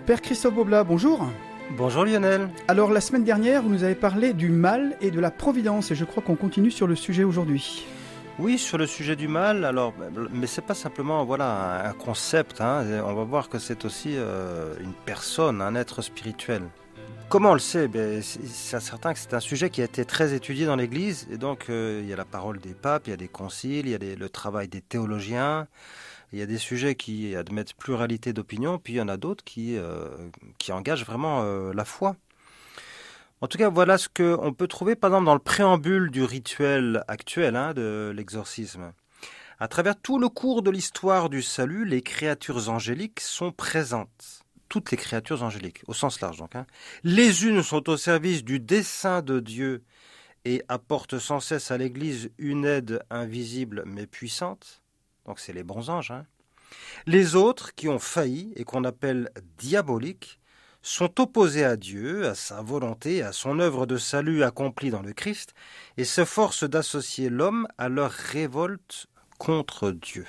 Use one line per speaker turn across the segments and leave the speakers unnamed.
Père Christophe Bobla, bonjour.
Bonjour Lionel.
Alors la semaine dernière, vous nous avez parlé du mal et de la providence et je crois qu'on continue sur le sujet aujourd'hui.
Oui, sur le sujet du mal, alors, mais c'est pas simplement un concept, hein. On va voir que c'est aussi une personne, un être spirituel. Comment on le sait? C'est certain que c'est un sujet qui a été très étudié dans l'Église, et donc il y a la parole des papes, il y a des conciles, il y a le travail des théologiens, il y a des sujets qui admettent pluralité d'opinions, puis il y en a d'autres qui engagent vraiment la foi. En tout cas, voilà ce qu'on peut trouver, par exemple, dans le préambule du rituel actuel de l'exorcisme. À travers tout le cours de l'histoire du salut, les créatures angéliques sont présentes. Toutes les créatures angéliques, au sens large donc. Les unes sont au service du dessein de Dieu et apportent sans cesse à l'Église une aide invisible mais puissante. Donc c'est les bons anges. Les autres, qui ont failli et qu'on appelle diaboliques, sont opposés à Dieu, à sa volonté, à son œuvre de salut accomplie dans le Christ, et s'efforcent d'associer l'homme à leur révolte contre Dieu.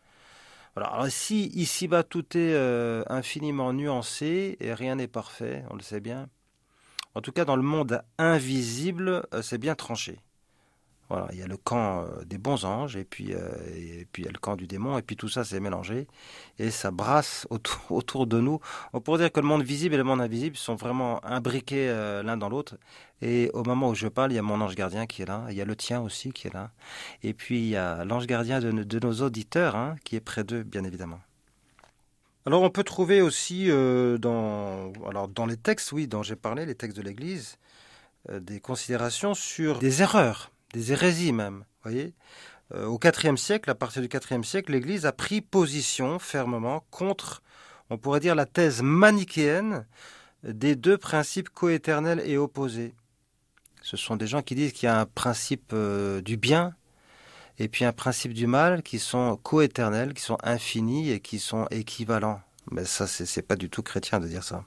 Alors ici-bas, tout est infiniment nuancé et rien n'est parfait, on le sait bien. En tout cas, dans le monde invisible, c'est bien tranché. Voilà, il y a le camp des bons anges et puis il y a le camp du démon et puis tout ça c'est mélangé et ça brasse autour de nous. On pourrait dire que le monde visible et le monde invisible sont vraiment imbriqués l'un dans l'autre. Et au moment où je parle, il y a mon ange gardien qui est là, il y a le tien aussi qui est là, et puis il y a l'ange gardien de nos auditeurs qui est près d'eux bien évidemment. Alors on peut trouver aussi dans les textes, oui, dont j'ai parlé, les textes de l'Église, des considérations sur des erreurs. Des hérésies même, voyez. Au IVe siècle, à partir du IVe siècle, l'Église a pris position fermement contre, on pourrait dire, la thèse manichéenne des deux principes coéternels et opposés. Ce sont des gens qui disent qu'il y a un principe du bien et puis un principe du mal qui sont coéternels, qui sont infinis et qui sont équivalents. Mais ça, c'est pas du tout chrétien de dire ça.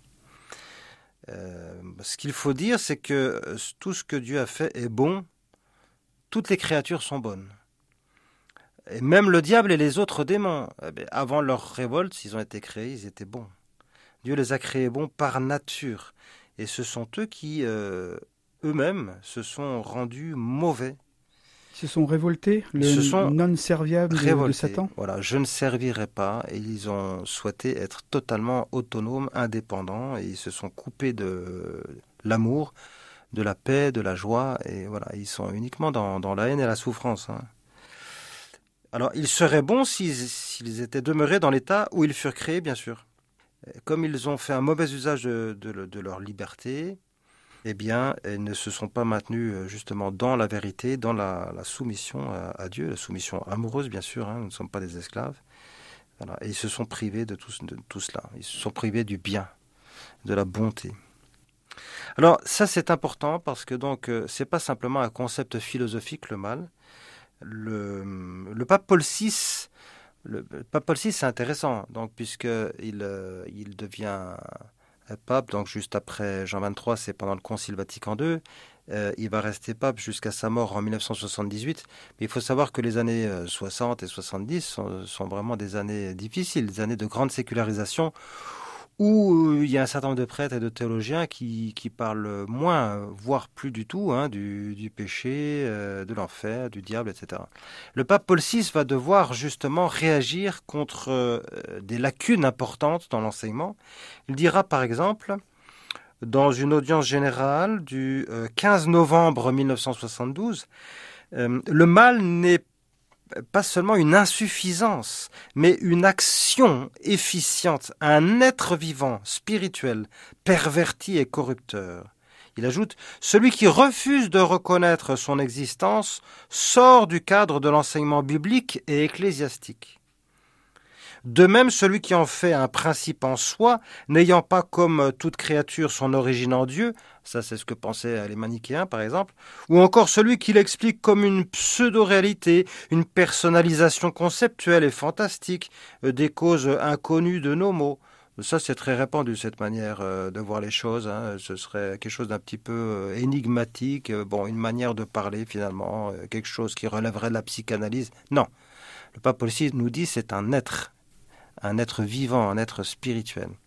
Ce qu'il faut dire, c'est que tout ce que Dieu a fait est bon. Toutes les créatures sont bonnes. Et même le diable et les autres démons, avant leur révolte, s'ils ont été créés, ils étaient bons. Dieu les a créés bons par nature. Et ce sont eux qui, eux-mêmes, se sont rendus mauvais.
Ils se sont révoltés, non serviable de Satan.
Voilà, je ne servirai pas. Et ils ont souhaité être totalement autonomes, indépendants. Et ils se sont coupés de l'amour, de la paix, de la joie, et voilà, ils sont uniquement dans la haine et la souffrance. Alors, ils seraient bons s'ils étaient demeurés dans l'état où ils furent créés, bien sûr. Comme ils ont fait un mauvais usage de leur liberté, eh bien, ils ne se sont pas maintenus justement dans la vérité, dans la soumission à Dieu, la soumission amoureuse, bien sûr, nous ne sommes pas des esclaves. Voilà, et ils se sont privés de tout cela. Ils se sont privés du bien, de la bonté. Alors ça c'est important parce que donc c'est pas simplement un concept philosophique le mal. Le pape Paul VI, c'est intéressant donc puisque il devient pape donc juste après Jean XXIII, c'est pendant le Concile Vatican II. Il va rester pape jusqu'à sa mort en 1978. Mais il faut savoir que les années 60 et 70 sont vraiment des années difficiles, des années de grande sécularisation, où il y a un certain nombre de prêtres et de théologiens qui parlent moins, voire plus du tout, du péché, de l'enfer, du diable, etc. Le pape Paul VI va devoir justement réagir contre des lacunes importantes dans l'enseignement. Il dira par exemple, dans une audience générale du 15 novembre 1972, le mal n'est pas seulement une insuffisance, mais une action efficiente, un être vivant, spirituel, perverti et corrupteur. Il ajoute, celui qui refuse de reconnaître son existence sort du cadre de l'enseignement biblique et ecclésiastique. De même, celui qui en fait un principe en soi, n'ayant pas comme toute créature son origine en Dieu, ça c'est ce que pensaient les manichéens par exemple, ou encore celui qui l'explique comme une pseudo-réalité, une personnalisation conceptuelle et fantastique des causes inconnues de nos mots. Ça c'est très répandu cette manière de voir les choses, Ce serait quelque chose d'un petit peu énigmatique, une manière de parler finalement, quelque chose qui relèverait de la psychanalyse. Non, le pape Paul VI nous dit c'est un être vivant, un être spirituel.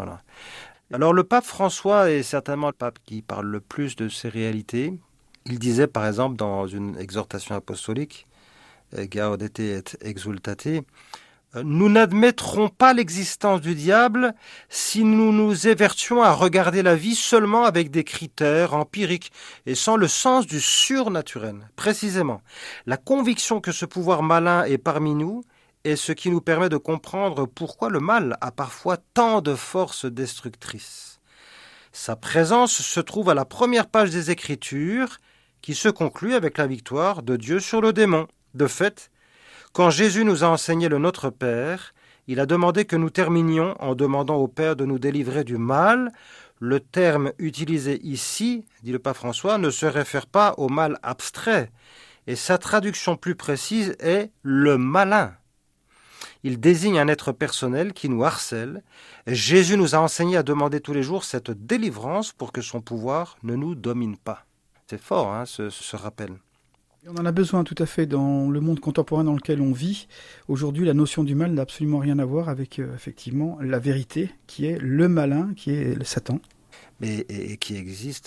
Voilà. Alors le pape François est certainement le pape qui parle le plus de ces réalités. Il disait par exemple dans une exhortation apostolique, Gaudete et Exsultate, nous n'admettrons pas l'existence du diable si nous nous évertuons à regarder la vie seulement avec des critères empiriques et sans le sens du surnaturel. Précisément, la conviction que ce pouvoir malin est parmi nous est ce qui nous permet de comprendre pourquoi le mal a parfois tant de force destructrice. Sa présence se trouve à la première page des Écritures, qui se conclut avec la victoire de Dieu sur le démon. De fait, quand Jésus nous a enseigné le Notre Père, il a demandé que nous terminions en demandant au Père de nous délivrer du mal. Le terme utilisé ici, dit le pape François, ne se réfère pas au mal abstrait, et sa traduction plus précise est « le malin ». Il désigne un être personnel qui nous harcèle. Jésus nous a enseigné à demander tous les jours cette délivrance pour que son pouvoir ne nous domine pas. C'est fort, hein, ce rappel.
On en a besoin tout à fait dans le monde contemporain dans lequel on vit. Aujourd'hui, la notion du mal n'a absolument rien à voir avec effectivement la vérité, qui est le malin, qui est le Satan.
Et qui existe,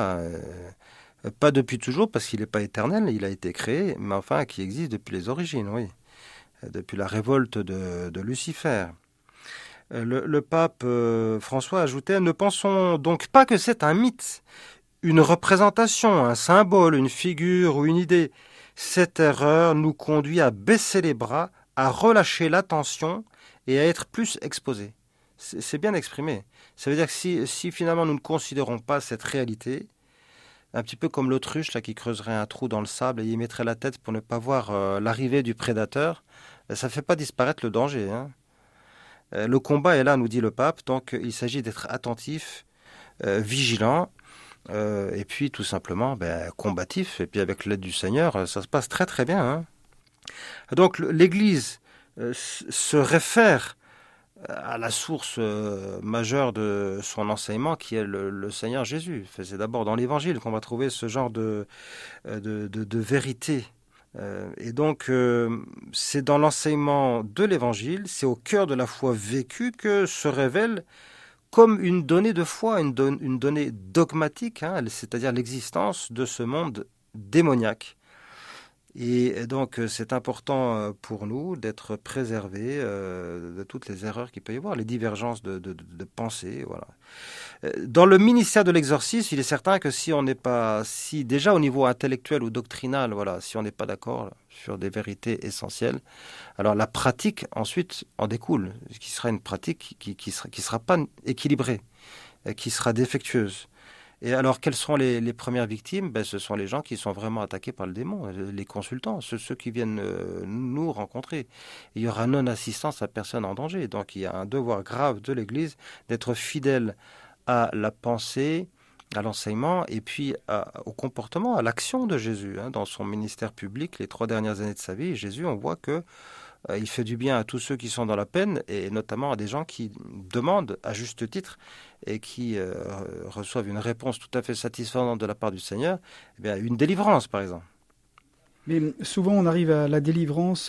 pas depuis toujours, parce qu'il n'est pas éternel, il a été créé, mais enfin qui existe depuis les origines, oui, depuis la révolte de Lucifer. Le pape François ajoutait « Ne pensons donc pas que c'est un mythe, une représentation, un symbole, une figure ou une idée. Cette erreur nous conduit à baisser les bras, à relâcher l'attention et à être plus exposés. » C'est bien exprimé. Ça veut dire que si finalement nous ne considérons pas cette réalité, un petit peu comme l'autruche là, qui creuserait un trou dans le sable et y mettrait la tête pour ne pas voir l'arrivée du prédateur, ça ne fait pas disparaître le danger. Hein. Le combat est là, nous dit le pape, donc il s'agit d'être attentif, vigilant, et puis tout simplement combatif, et puis avec l'aide du Seigneur, ça se passe très très bien. Hein. Donc l'Église se réfère à la source majeure de son enseignement qui est le Seigneur Jésus. C'est d'abord dans l'Évangile qu'on va trouver ce genre de vérité. Et donc c'est dans l'enseignement de l'Évangile, c'est au cœur de la foi vécue que se révèle comme une donnée de foi, une donnée dogmatique, hein, c'est-à-dire l'existence de ce monde démoniaque. Et donc c'est important pour nous d'être préservés de toutes les erreurs qu'il peut y avoir, les divergences de pensée. Voilà. Dans le ministère de l'exorcisme, il est certain que si déjà au niveau intellectuel ou doctrinal, voilà, si on n'est pas d'accord sur des vérités essentielles, alors la pratique ensuite en découle, qui sera une pratique qui sera pas équilibrée, qui sera défectueuse. Et alors, quelles sont les premières victimes ? Ce sont les gens qui sont vraiment attaqués par le démon, les consultants, ceux qui viennent nous rencontrer. Il y aura non-assistance à personne en danger. Donc, il y a un devoir grave de l'Église d'être fidèle à la pensée, à l'enseignement et puis au comportement, à l'action de Jésus. Hein. Dans son ministère public, les 3 dernières années de sa vie, Jésus, on voit que il fait du bien à tous ceux qui sont dans la peine et notamment à des gens qui demandent à juste titre et qui reçoivent une réponse tout à fait satisfaisante de la part du Seigneur, une délivrance par exemple.
Mais souvent on arrive à la délivrance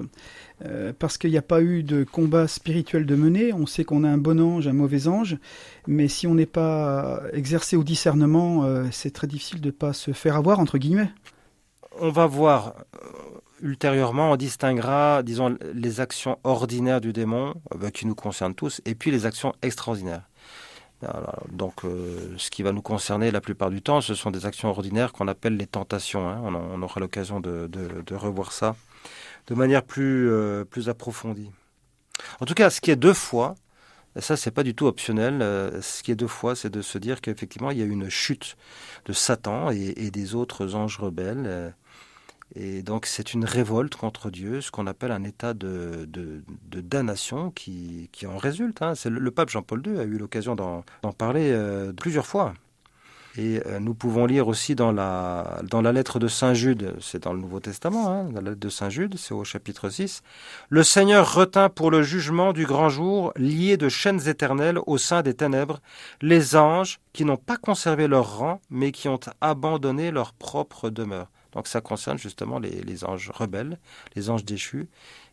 parce qu'il n'y a pas eu de combat spirituel de mener. On sait qu'on a un bon ange, un mauvais ange, mais si on n'est pas exercé au discernement, c'est très difficile de ne pas se faire avoir, entre guillemets.
On va voir ultérieurement, on distinguera, disons, les actions ordinaires du démon, qui nous concernent tous, et puis les actions extraordinaires. Alors, donc, ce qui va nous concerner la plupart du temps, ce sont des actions ordinaires qu'on appelle les tentations. Hein. On aura l'occasion de revoir ça de manière plus approfondie. En tout cas, ce qui est de foi, ça c'est pas du tout optionnel, ce qui est de foi, c'est de se dire qu'effectivement il y a eu une chute de Satan et des autres anges rebelles. Et donc c'est une révolte contre Dieu, ce qu'on appelle un état de damnation qui en résulte. Hein. C'est le pape Jean-Paul II a eu l'occasion d'en parler plusieurs fois. Et nous pouvons lire aussi dans la lettre de Saint Jude, c'est dans le Nouveau Testament, hein, la lettre de Saint Jude, c'est au chapitre 6. « Le Seigneur retint pour le jugement du grand jour, liés de chaînes éternelles au sein des ténèbres, les anges qui n'ont pas conservé leur rang, mais qui ont abandonné leur propre demeure. » Donc ça concerne justement les anges rebelles, les anges déchus,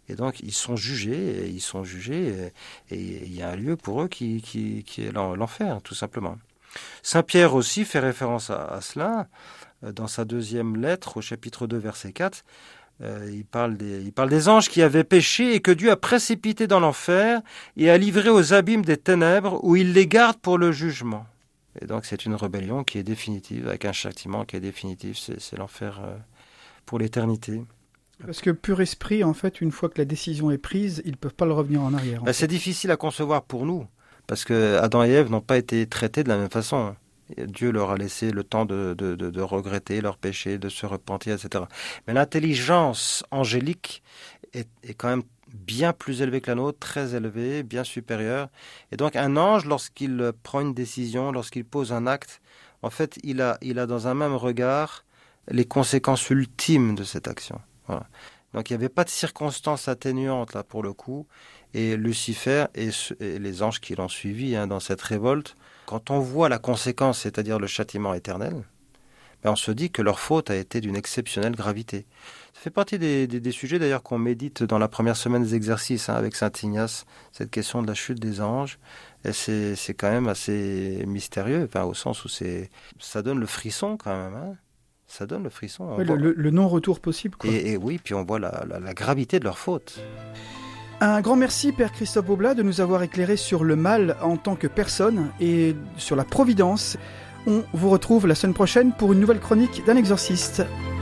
Et donc ils sont jugés, et il y a un lieu pour eux qui est l'enfer, tout simplement. Saint Pierre aussi fait référence à cela dans sa deuxième lettre au chapitre 2 verset 4. Il parle des anges qui avaient péché et que Dieu a précipités dans l'enfer et a livré aux abîmes des ténèbres où il les garde pour le jugement. Et donc c'est une rébellion qui est définitive, avec un châtiment qui est définitif, c'est l'enfer pour l'éternité.
Parce que pur esprit, en fait, une fois que la décision est prise, ils ne peuvent pas le revenir en arrière.
C'est difficile à concevoir pour nous, parce que Adam et Ève n'ont pas été traités de la même façon. Dieu leur a laissé le temps de regretter leur péché, de se repentir, etc. Mais l'intelligence angélique est quand même bien plus élevée que la nôtre, très élevée, bien supérieure. Et donc un ange, lorsqu'il prend une décision, lorsqu'il pose un acte, en fait, il a dans un même regard les conséquences ultimes de cette action. Voilà. Donc il n'y avait pas de circonstances atténuantes là pour le coup. Et Lucifer et les anges qui l'ont suivi dans cette révolte, quand on voit la conséquence, c'est-à-dire le châtiment éternel, on se dit que leur faute a été d'une exceptionnelle gravité. Ça fait partie des sujets d'ailleurs qu'on médite dans la première semaine des exercices avec Saint Ignace, cette question de la chute des anges. Et c'est quand même assez mystérieux, au sens où ça donne le frisson quand même. Ça donne le frisson.
Ouais, le non-retour possible, quoi.
Et oui, puis on voit la gravité de leur faute.
Un grand merci, Père Christophe Baublat, de nous avoir éclairé sur le mal en tant que personne et sur la providence. On vous retrouve la semaine prochaine pour une nouvelle chronique d'un exorciste.